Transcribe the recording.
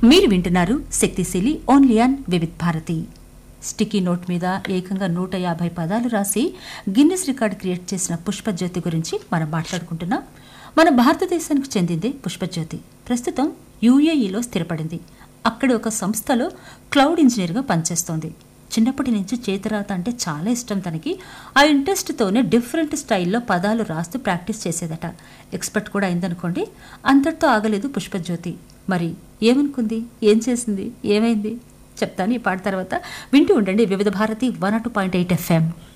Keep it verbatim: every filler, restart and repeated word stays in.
మీరు వింటున్నారు శక్తిశీలి only on Vividh Bharati. Sticky note మీద ఏకంగా నూట యాభై పదాలు రాసి గిన్నిస్ రికార్డ్ క్రియేట్ చేసిన పుష్పజ్యోతి గురించి మనం మాట్లాడుకుంటున్నాం. మన భారతదేశానికి చెందిందే పుష్పజ్యోతి. ప్రస్తుతం యూఏఈలో స్థిరపడింది. అక్కడి ఒక సంస్థలో క్లౌడ్ ఇంజనీర్గా పనిచేస్తోంది. చిన్నప్పటి నుంచి చేతిరాత అంటే చాలా ఇష్టం తనకి. ఆ ఇంట్రెస్ట్తోనే డిఫరెంట్ స్టైల్లో పదాలు రాస్తూ ప్రాక్టీస్ చేసేదట. ఎక్స్పర్ట్ కూడా అయిందనుకోండి. అంతటితో ఆగలేదు పుష్పజ్యోతి. మరి ఏమనుకుంది, ఏం చేసింది, ఏమైంది చెప్తాను ఈ పాట తర్వాత. వింటూ ఉండండి వివిధ Bharati one two point eight FM.